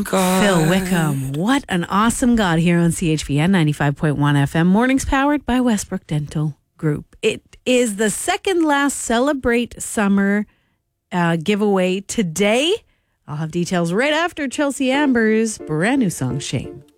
God. Phil Wickham. What an awesome God here on CHVN 95.1 FM. Mornings powered by Westbrook Dental Group. It is the second last Celebrate Summer giveaway today. I'll have details right after Chelsea Amber's brand new song, Shame.